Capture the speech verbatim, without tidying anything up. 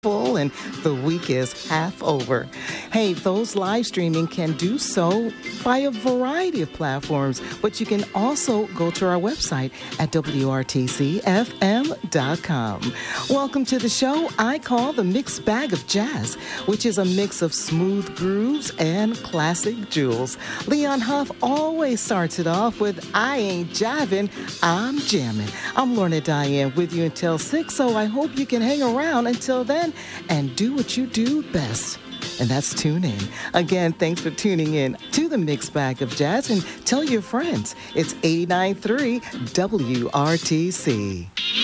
full and the week is half over. Hey, those live streaming can do so by a variety of platforms, but you can also go to our website at W R T C F M dot com. Welcome to the show I call the Mixed Bag of Jazz, which is a mix of smooth grooves and classic jewels. Leon Huff always starts it off with I Ain't Jiving, I'm Jamming. I'm Lorna Diane with you until six, so I hope you can hang around until then and do what you do best. And that's tune in. Again, thanks for tuning in to the Mixed Bag of Jazz and tell your friends. It's eighty-nine point three W R T C.